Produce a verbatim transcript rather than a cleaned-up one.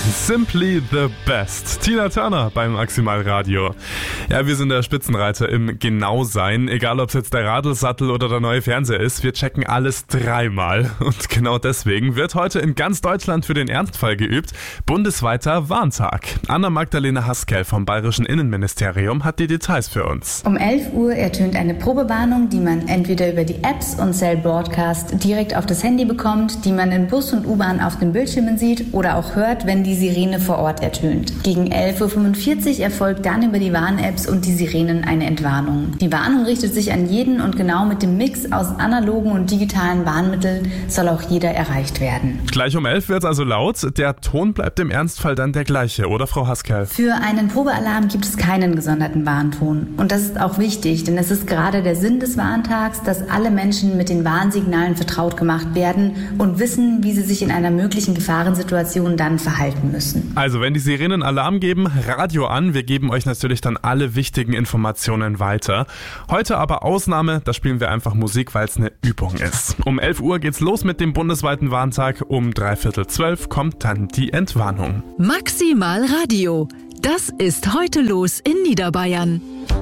Simply the best. Tina Turner beim Maximalradio. Ja, wir sind der Spitzenreiter im Genausein. Egal, ob es jetzt der Radlsattel oder der neue Fernseher ist, wir checken alles dreimal. Und genau deswegen wird heute in ganz Deutschland für den Ernstfall geübt. Bundesweiter Warntag. Anna-Magdalena Haskell vom Bayerischen Innenministerium hat die Details für uns. Um elf Uhr ertönt eine Probewarnung, die man entweder über die Apps und Cell Broadcast direkt auf das Handy bekommt, die man in Bus und U-Bahn auf den Bildschirmen sieht oder auch hört, wenn die Sirene vor Ort ertönt. Gegen elf Uhr fünfundvierzig erfolgt dann über die Warn-Apps und die Sirenen eine Entwarnung. Die Warnung richtet sich an jeden und genau mit dem Mix aus analogen und digitalen Warnmitteln soll auch jeder erreicht werden. Gleich um elf wird es also laut. Der Ton bleibt im Ernstfall dann der gleiche, oder Frau Haskell? Für einen Probealarm gibt es keinen gesonderten Warnton. Und das ist auch wichtig, denn es ist gerade der Sinn des Warntags, dass alle Menschen mit den Warnsignalen vertraut gemacht werden und wissen, wie sie sich in einer möglichen Gefahrensituation dann verhalten müssen. Also wenn die Sirenen Alarm geben, Radio an. Wir geben euch natürlich dann alle wichtigen Informationen weiter. Heute aber Ausnahme, da spielen wir einfach Musik, weil es eine Übung ist. Um elf Uhr geht's los mit dem bundesweiten Warntag. Um dreiviertel zwölf kommt dann die Entwarnung. Maximalradio. Das ist heute los in Niederbayern.